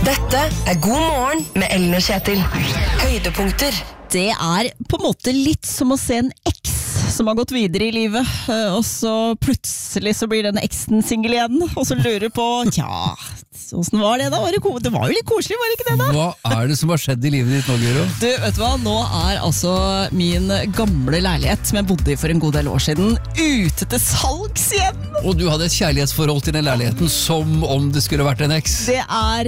Dette God morgen med Ellen og Kjetil. Høydepunkter. Det på en måte litt som å se en eks som har gått videre i livet, og så plutselig så blir denne eksen single igjen, og så lurer på, tja, hvordan var det da? Det var jo litt koselig, var det ikke det da? Hva det som har skjedd i livet ditt nå, Guro? Du, vet du hva? Nå altså min gamle leilighet, som jeg bodde i for en god del år siden, ute til salgs igjen! Og du hadde et kjærlighetsforhold til den leiligheten som om det skulle vært en eks? Det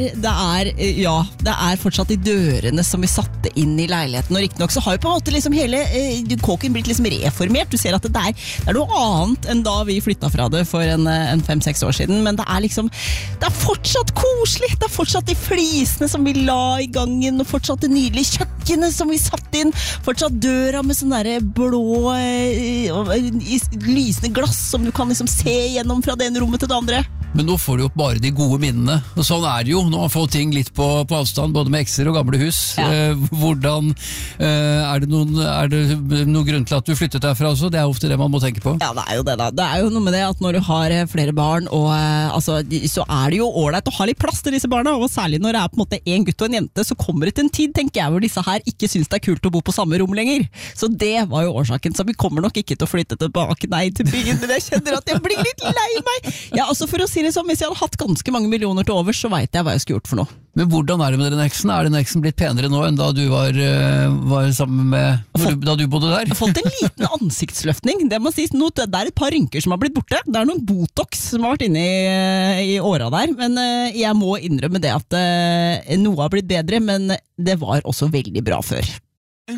er fortsatt de dørene som vi satte inn i leiligheten, og riktig nok så har jo på en måte liksom hele kåken blitt liksom reformert. Du ser at det er noe annet enn da vi flyttet fra det for en 5-6 år siden, men det er fortsatt koselig, det er fortsatt de flisene som vi la i gangen, og fortsatt det nydelige kjøkkenet som vi satt inn, fortsatt døra med sånne der blå lysende glass som du kan liksom se gjennom fra det ene rommet til det andre. Men nå får du jo bare de gode minnene, og sånn det jo. Nå har fått ting litt på avstand, både med ekser og gamle hus. Ja. Hvordan, det noen grunn til at du flyttet derfra også? Det ofte det man må tenke på. Ja, det jo det da. Det jo noe med det at når du har flere barn, og, så det jo ordentlig å ha litt plass til disse barna, og særlig når det på en måte en gutt og en jente, så kommer det til en tid, tenker jeg, hvor disse her ikke synes det kult å bo på samme rom lenger. Så det var jo årsaken, så vi kommer nok ikke til å flytte tilbake, nei, til byen, men jeg kjenner at jeg blir litt lei meg. Ja, altså for å si det sånn, hvis jeg hadde hatt ganske mange millioner til over, så vet jeg hva jeg skulle gjort for noe. Men hvordan det med den eksen? Den eksen blitt penere nå enn da du var sammen med da du bodde der? Jeg har fått en liten ansiktsløftning. Det må sies nå, det et par rynker som har blitt borte. Det noen Botox som har vært inne i åra der, men jeg må innrømme det at noe har blitt bedre, men det var også veldig bra før.